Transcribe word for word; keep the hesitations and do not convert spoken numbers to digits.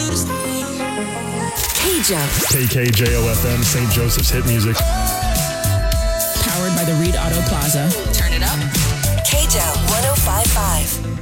K K J O F M, Saint Joseph's hit music. Powered by the Reed Auto Plaza. Turn it up. K J O.